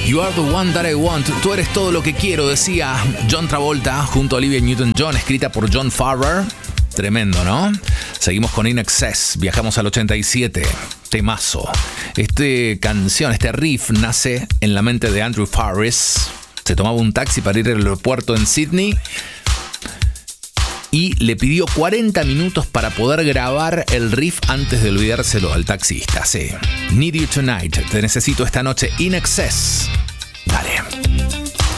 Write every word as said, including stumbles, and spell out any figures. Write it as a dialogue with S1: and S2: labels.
S1: You are the one that I want. Tú eres todo lo que quiero, decía John Travolta junto a Olivia Newton-John, escrita por John Farrar. Tremendo, ¿no? Seguimos con In Excess, viajamos al ochenta y siete. Temazo. Este canción, este riff nace en la mente de Andrew Farris. Se tomaba un taxi para ir al aeropuerto en Sydney y le pidió cuarenta minutos para poder grabar el riff antes de olvidárselo al taxista. Sí. Need You Tonight. Te necesito esta noche. In Excess. Dale.